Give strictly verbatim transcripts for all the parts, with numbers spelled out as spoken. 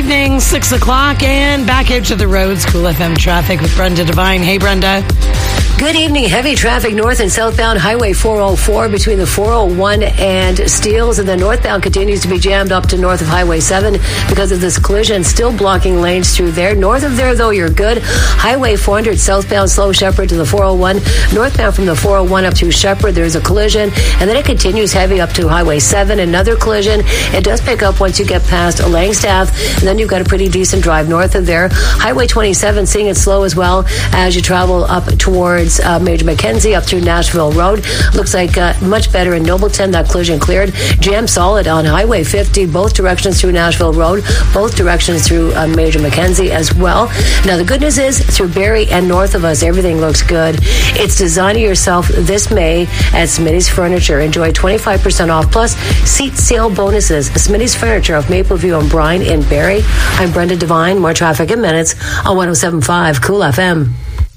evening, six o'clock, and back out to the roads. Cool F M traffic with Brenda Devine. Hey, Brenda. Good evening. Heavy traffic north and southbound Highway four oh four between the four oh one and Steeles, and the northbound continues to be jammed up to north of Highway seven because of this collision, still blocking lanes through there. North of there, though, you're good. Highway four hundred southbound Slow Shepherd to the four oh one. Northbound from the four oh one up to Shepherd, there's a collision, and then it continues heavy up to Highway seven. Another collision. It does pick up once you get past Langstaff, and then you've got a pretty decent drive north of there. Highway twenty-seven, seeing it slow as well as you travel up towards Uh, Major Mackenzie up through Nashville Road. Looks like uh, much better in Nobleton. That collision cleared. Jam solid on Highway fifty, both directions through Nashville Road, both directions through uh, Major Mackenzie as well. Now, the good news is through Barrie and north of us, everything looks good. It's designing yourself this May at Smitty's Furniture. Enjoy twenty-five percent off plus seat sale bonuses. Smitty's Furniture of Mapleview and Bryan in Barrie. I'm Brenda Devine. More traffic in minutes on one oh seven point five Cool F M.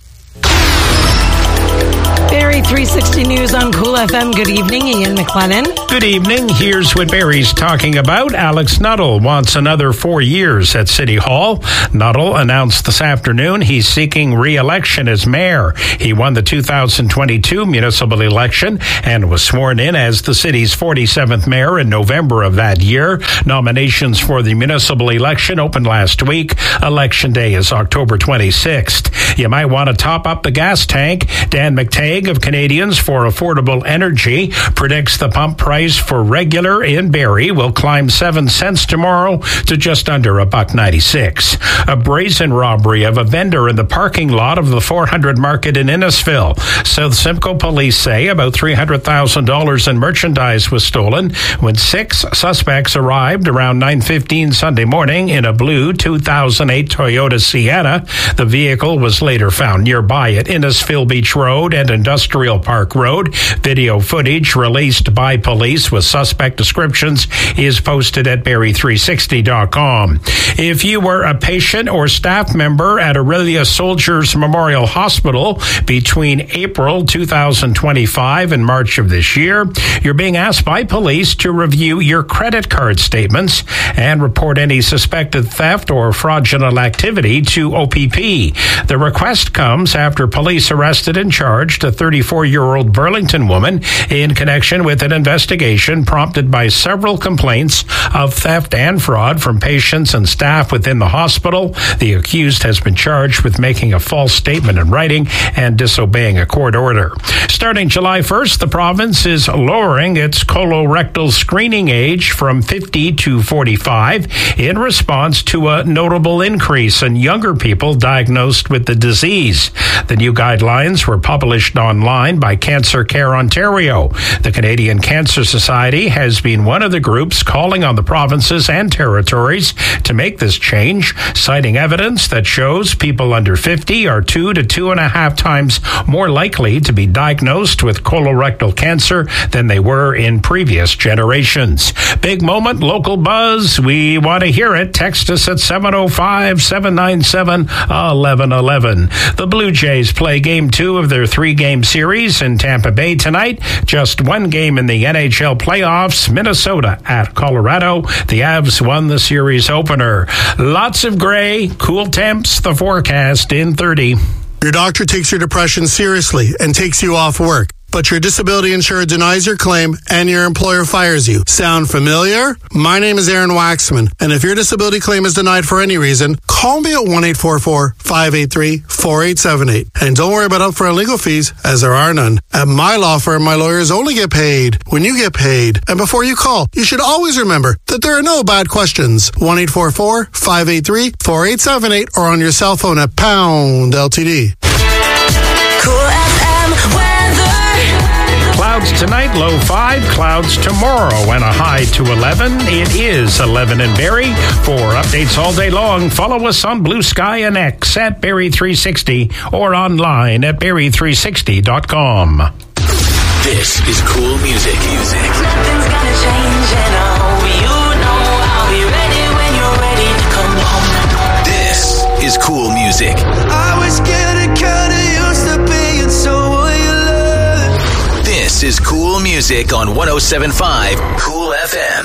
Barrie three sixty News on Cool F M. Good evening, Ian McLennan. Good evening. Here's what Barrie's talking about. Alex Nuttall wants another four years at City Hall. Nuttall announced this afternoon he's seeking re-election as mayor. He won the two thousand twenty-two municipal election and was sworn in as the city's forty-seventh mayor in November of that year. Nominations for the municipal election opened last week. Election day is October twenty-sixth. You might want to top up the gas tank. Dan McTagg of Canadians for Affordable Energy predicts the pump price for regular in Barrie will climb seven cents tomorrow to just under a buck ninety-six. A brazen robbery of a vendor in the parking lot of the four hundred Market in Innisfil. South Simcoe police say about three hundred thousand dollars in merchandise was stolen when six suspects arrived around nine fifteen Sunday morning in a blue two thousand eight Toyota Sienna. The vehicle was later found nearby at Innisfil Beach Road and Industrial Park Road. Video footage released by police with suspect descriptions is posted at Barrie three sixty dot com. If you were a patient or staff member at Aurelia Soldiers Memorial Hospital between April two thousand twenty-five and March of this year, you're being asked by police to review your credit card statements and report any suspected theft or fraudulent activity to O P P. The request comes after police arrested and charged a thirty-four-year-old Burlington woman in connection with an investigation prompted by several complaints of theft and fraud from patients and staff within the hospital. The accused has been charged with making a false statement in writing and disobeying a court order. Starting July first, the province is lowering its colorectal screening age from fifty to forty-five in response to a notable increase in younger people diagnosed with the disease. The new guidelines were published online by Cancer Care Ontario. The Canadian Cancer Society has been one of the groups calling on the provinces and territories to make this change, citing evidence that shows people under fifty are two to two and a half times more likely to be diagnosed with colorectal cancer than they were in previous generations. Big moment, local buzz. We want to hear it. Text us at seven oh five, seven nine seven, one one one one. The Blue Jays play game two of their three-game series in Tampa Bay tonight. Just one game in the N H L playoffs. Minnesota at Colorado. The Avs won the series opener. Lots of gray, cool temps, the forecast in thirty. Your doctor takes your depression seriously and takes you off work, but your disability insurer denies your claim and your employer fires you. Sound familiar? My name is Aaron Waxman, and if your disability claim is denied for any reason, call me at one eight four four, five eight three, four eight seven eight. And don't worry about upfront legal fees, as there are none. At my law firm, my lawyers only get paid when you get paid. And before you call, you should always remember that there are no bad questions. one eight four four, five eight three, four eight seven eight or on your cell phone at pound L T D. Cool F M weather. Clouds tonight, low five. Clouds tomorrow, and a high to eleven. It is eleven in Barrie. For updates all day long, follow us on Blue Sky and X at Barrie three sixty or online at Barrie three sixty dot com. This is cool music. Music. Nothing's gonna change at all. You know I'll be ready when you're ready to come home. This is cool music. I was getting kinda used to being someone you love. This is cool music on one oh seven point five Cool F M.